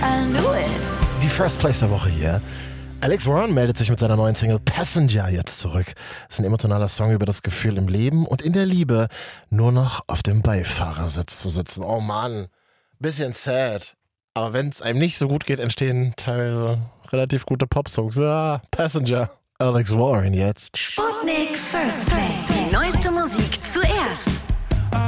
I knew it. Die First Place der Woche hier. Alex Warren meldet sich mit seiner neuen Single Passenger jetzt zurück. Das ist ein emotionaler Song über das Gefühl im Leben und in der Liebe nur noch auf dem Beifahrersitz zu sitzen. Oh Mann, bisschen sad. Aber wenn es einem nicht so gut geht, entstehen teilweise relativ gute Popsongs. Ja, Passenger. Alex Warren jetzt. Sputnik First Place. Die neueste Musik zuerst.